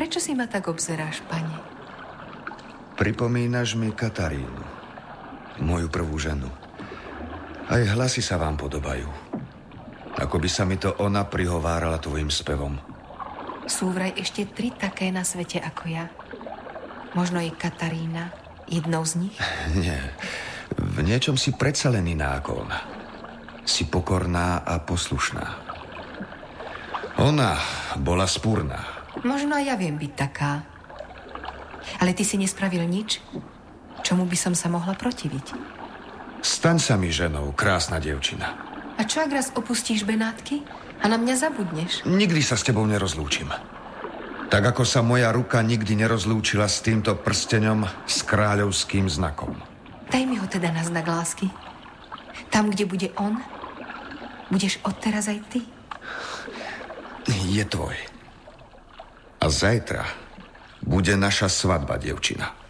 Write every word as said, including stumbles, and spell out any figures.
Prečo si ma tak obzeráš, pane? Pripomínaš mi Katarínu, moju prvú ženu. Aj hlasy sa vám podobajú. Ako by sa mi to ona prihovárala tvojim spevom. Sú vraj ešte tri také na svete ako ja. Možno je Katarína jednou z nich? Nie. V niečom si predsa len iná ako ona. Si pokorná a poslušná. Ona bola spúrna. Možno aj ja viem byť taká. Ale ty si nespravil nič, čomu by som sa mohla protiviť. Staň sa mi ženou, krásna dievčina. A čo ak raz opustíš Benátky a na mňa zabudneš? Nikdy sa s tebou nerozlúčim. Tak ako sa moja ruka nikdy nerozlúčila s týmto prsteňom s kráľovským znakom. Daj mi ho teda na znak lásky. Tam, kde bude on, budeš odteraz aj ty. Je tvoj. A zajtra bude naša svadba, dievčina.